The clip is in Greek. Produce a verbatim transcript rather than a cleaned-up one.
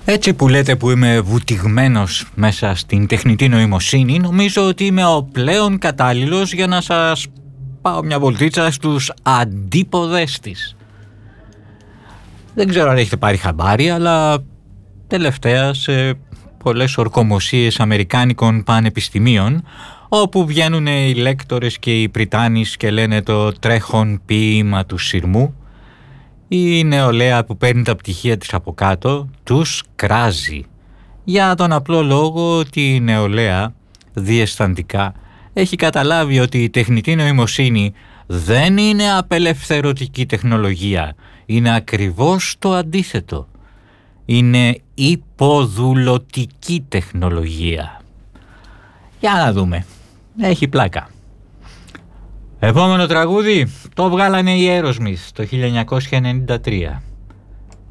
Έτσι που λέτε που είμαι βουτυγμένος μέσα στην τεχνητή νοημοσύνη, νομίζω ότι είμαι ο πλέον κατάλληλος για να σας πάω μια βολτίτσα στους αντίποδες της. Δεν ξέρω αν έχετε πάρει χαμπάρι, αλλά τελευταία σε πολλές ορκομοσίες αμερικάνικων πανεπιστημίων, όπου βγαίνουν οι λέκτορες και οι πριτάνεις και λένε το τρέχον ποίημα του σειρμού, η νεολαία που παίρνει τα πτυχία της από κάτω τους κράζει. Για τον απλό λόγο ότι η νεολαία διαισθαντικά έχει καταλάβει ότι η τεχνητή νοημοσύνη δεν είναι απελευθερωτική τεχνολογία. Είναι ακριβώς το αντίθετο. Είναι υποδουλωτική τεχνολογία. Για να δούμε. Έχει πλάκα. Επόμενο τραγούδι το βγάλανε οι Aerosmith το χίλια εννιακόσια ενενήντα τρία.